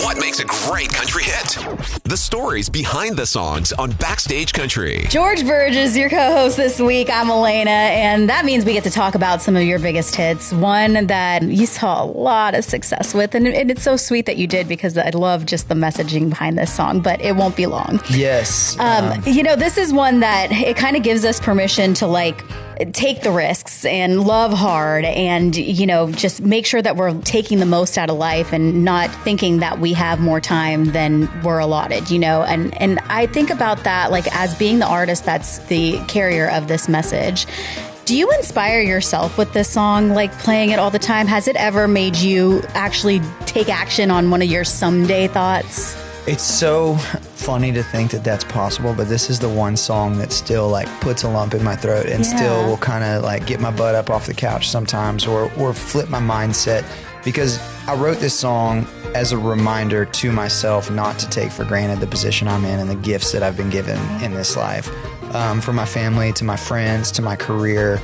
What makes a great country hit? The stories behind the songs on Backstage Country. George Burge is your co-host this week. I'm Elena, and that means we get to talk about some of your biggest hits. One that you saw a lot of success with, and it's so sweet that you did, because I love just the messaging behind this song, but it won't be long. Yes. This is one that it kind of gives us permission to take the risks and love hard and, just make sure that we're taking the most out of life and not thinking that we have more time than we're allotted, and I think about that as being the artist that's the carrier of this message. Do you inspire yourself with this song, playing it all the time? Has it ever made you actually take action on one of your someday thoughts? It's so funny to think that that's possible, but this is the one song that still puts a lump in my throat and still will kind of get my butt up off the couch sometimes or flip my mindset, because I wrote this song as a reminder to myself not to take for granted the position I'm in and the gifts that I've been given in this life. From my family to my friends to my career,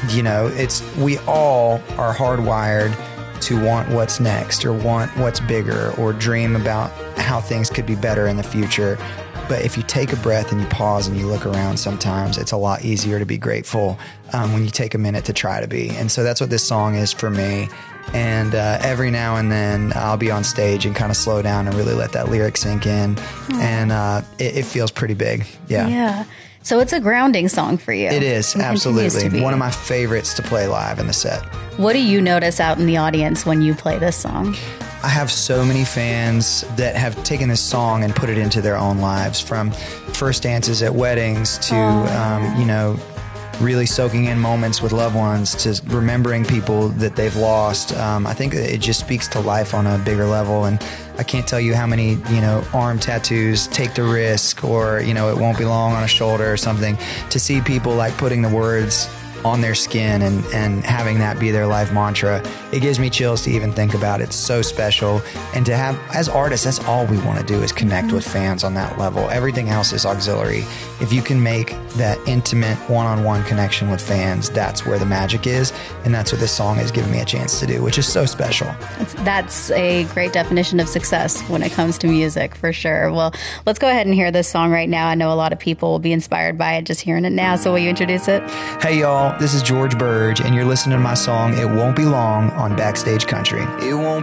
we all are hardwired to want what's next or want what's bigger or dream about how things could be better in the future. But if you take a breath and you pause and you look around, sometimes it's a lot easier to be grateful when you take a minute to try to be. And so that's what this song is for me. And every now and then I'll be on stage and kind of slow down and really let that lyric sink in. And it feels pretty big. Yeah. So it's a grounding song for you. It is, absolutely. One of my favorites to play live in the set. What do you notice out in the audience when you play this song? I have so many fans that have taken this song and put it into their own lives, from first dances at weddings to, really soaking in moments with loved ones, to remembering people that they've lost. I think it just speaks to life on a bigger level. And I can't tell you how many, arm tattoos, take the risk, or, it won't be long on a shoulder or something, to see people putting the words on their skin and having that be their life mantra. It gives me chills to even think about it. It's so special. And to have, as artists, that's all we want to do, is connect with fans on that level. Everything else is auxiliary. If you can make that intimate one-on-one connection with fans, that's where the magic is. And that's what this song has given me a chance to do, which is so special. That's a great definition of success when it comes to music, for sure. Well, let's go ahead and hear this song right now. I know a lot of people will be inspired by it just hearing it now. So will you introduce it? Hey, y'all. This is George Burge, and you're listening to my song, It Won't Be Long, on Backstage Country. It won't